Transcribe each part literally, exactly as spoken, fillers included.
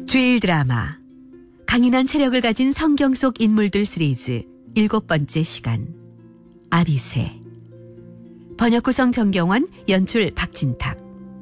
주일 드라마 강인한 체력을 가진 성경 속 인물들 시리즈 일곱 번째 시간 아비새. 번역 구성 정경원, 연출 박진탁.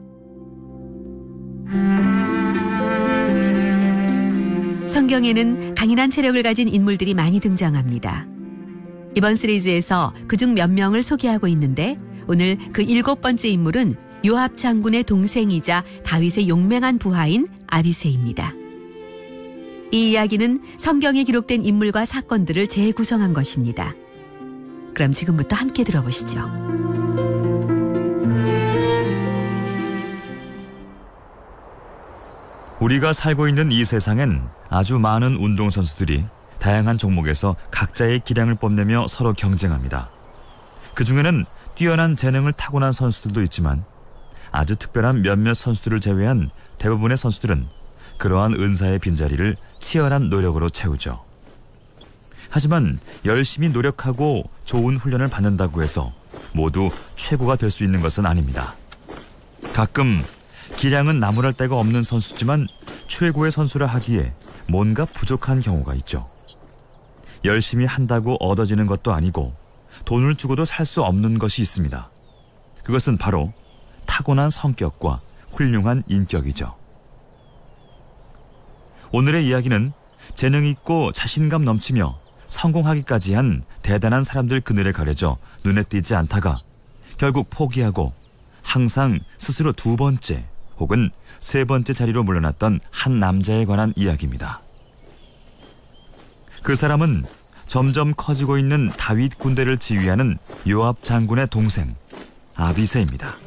성경에는 강인한 체력을 가진 인물들이 많이 등장합니다. 이번 시리즈에서 그중 몇 명을 소개하고 있는데 오늘 그 일곱 번째 인물은 요압 장군의 동생이자 다윗의 용맹한 부하인 아비새입니다. 이 이야기는 성경에 기록된 인물과 사건들을 재구성한 것입니다. 그럼 지금부터 함께 들어보시죠. 우리가 살고 있는 이 세상엔 아주 많은 운동선수들이 다양한 종목에서 각자의 기량을 뽐내며 서로 경쟁합니다. 그중에는 뛰어난 재능을 타고난 선수들도 있지만 아주 특별한 몇몇 선수들을 제외한 대부분의 선수들은 그러한 은사의 빈자리를 치열한 노력으로 채우죠. 하지만 열심히 노력하고 좋은 훈련을 받는다고 해서 모두 최고가 될 수 있는 것은 아닙니다. 가끔 기량은 나무랄 데가 없는 선수지만 최고의 선수라 하기에 뭔가 부족한 경우가 있죠. 열심히 한다고 얻어지는 것도 아니고 돈을 주고도 살 수 없는 것이 있습니다. 그것은 바로 타고난 성격과 훌륭한 인격이죠. 오늘의 이야기는 재능 있고 자신감 넘치며 성공하기까지 한 대단한 사람들 그늘에 가려져 눈에 띄지 않다가 결국 포기하고 항상 스스로 두 번째 혹은 세 번째 자리로 물러났던 한 남자에 관한 이야기입니다. 그 사람은 점점 커지고 있는 다윗 군대를 지휘하는 요압 장군의 동생 아비새입니다.